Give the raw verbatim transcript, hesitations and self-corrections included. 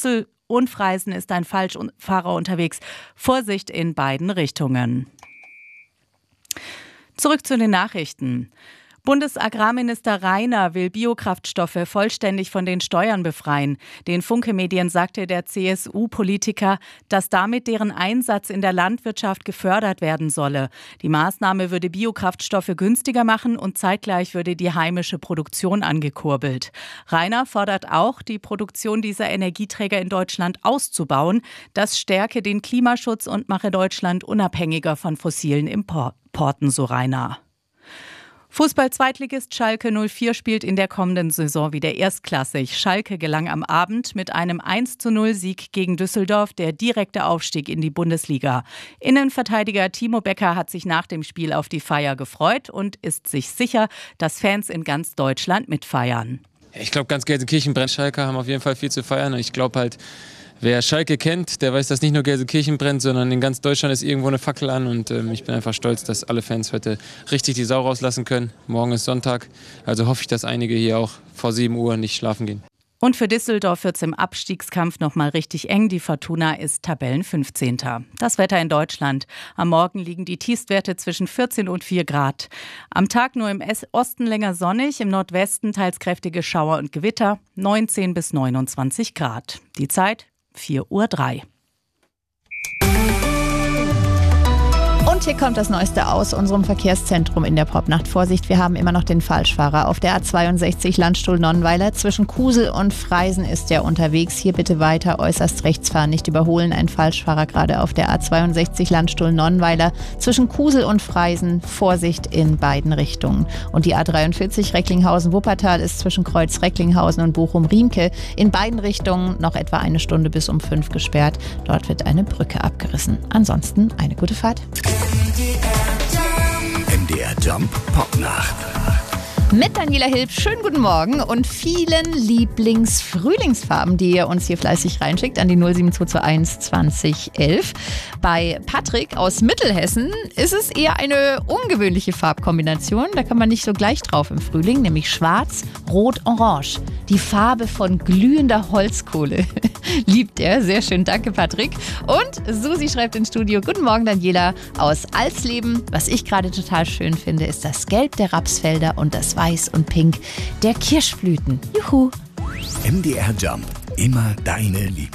Kusel und Freisen ist ein Falschfahrer unterwegs. Vorsicht in beiden Richtungen. Zurück zu den Nachrichten. Bundesagrarminister Rainer will Biokraftstoffe vollständig von den Steuern befreien. Den Funke-Medien sagte der C S U-Politiker, dass damit deren Einsatz in der Landwirtschaft gefördert werden solle. Die Maßnahme würde Biokraftstoffe günstiger machen und zeitgleich würde die heimische Produktion angekurbelt. Rainer fordert auch, die Produktion dieser Energieträger in Deutschland auszubauen. Das stärke den Klimaschutz und mache Deutschland unabhängiger von fossilen Importen, so Rainer. Fußball-Zweitligist Schalke null vier spielt in der kommenden Saison wieder erstklassig. Schalke gelang am Abend mit einem eins zu null Sieg gegen Düsseldorf der direkte Aufstieg in die Bundesliga. Innenverteidiger Timo Becker hat sich nach dem Spiel auf die Feier gefreut und ist sich sicher, dass Fans in ganz Deutschland mitfeiern. Ich glaube, ganz Gelsenkirchen brennt. Schalke haben auf jeden Fall viel zu feiern. Ich glaube halt, wer Schalke kennt, der weiß, dass nicht nur Gelsenkirchen brennt, sondern in ganz Deutschland ist irgendwo eine Fackel an. Und ähm, ich bin einfach stolz, dass alle Fans heute richtig die Sau rauslassen können. Morgen ist Sonntag, also hoffe ich, dass einige hier auch vor sieben Uhr nicht schlafen gehen. Und für Düsseldorf wird es im Abstiegskampf nochmal richtig eng. Die Fortuna ist Tabellenfünfzehnter. Das Wetter in Deutschland. Am Morgen liegen die Tiefstwerte zwischen vierzehn und vier Grad. Am Tag nur im Osten länger sonnig, im Nordwesten teils kräftige Schauer und Gewitter, neunzehn bis neunundzwanzig Grad. Die Zeit vier Uhr drei. Und hier kommt das Neueste aus unserem Verkehrszentrum in der Popnacht. Vorsicht, wir haben immer noch den Falschfahrer. Auf der A zweiundsechzig Landstuhl-Nonnweiler zwischen Kusel und Freisen ist er unterwegs. Hier bitte weiter äußerst rechts fahren, nicht überholen. Ein Falschfahrer gerade auf der A zweiundsechzig Landstuhl-Nonnweiler zwischen Kusel und Freisen. Vorsicht in beiden Richtungen. Und die A dreiundvierzig Recklinghausen-Wuppertal ist zwischen Kreuz Recklinghausen und Bochum-Riemke in beiden Richtungen noch etwa eine Stunde bis um fünf gesperrt. Dort wird eine Brücke abgerissen. Ansonsten eine gute Fahrt. M D R Jump Popnacht. Mit Daniela Hilb, schönen guten Morgen und vielen Lieblings-Frühlingsfarben, die ihr uns hier fleißig reinschickt an die null sieben zwei zwei eins zwanzig elf. Bei Patrick aus Mittelhessen ist es eher eine ungewöhnliche Farbkombination. Da kann man nicht so gleich drauf im Frühling, nämlich schwarz, rot, orange. Die Farbe von glühender Holzkohle. Liebt er. Sehr schön. Danke, Patrick. Und Susi schreibt ins Studio, guten Morgen, Daniela aus Alsleben. Was ich gerade total schön finde, ist das Gelb der Rapsfelder und das Weiß und Pink der Kirschblüten. Juhu. M D R Jump. Immer deine Liebe.